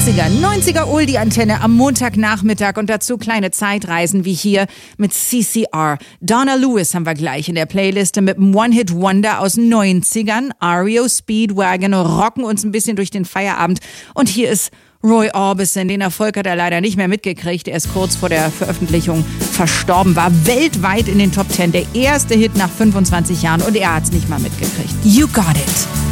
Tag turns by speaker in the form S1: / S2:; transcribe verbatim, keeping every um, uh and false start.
S1: achtziger, neunziger Oldie-Antenne am Montagnachmittag und dazu kleine Zeitreisen wie hier mit C C R. Donna Lewis haben wir gleich in der Playliste mit einem One-Hit-Wonder aus den neunzigern. R E O Speedwagon rocken uns ein bisschen durch den Feierabend. Und hier ist Roy Orbison. Den Erfolg hat er leider nicht mehr mitgekriegt. Er ist kurz vor der Veröffentlichung verstorben, war weltweit in den Top Ten. Der erste Hit nach fünfundzwanzig Jahren und er hat es nicht mal mitgekriegt. You Got It.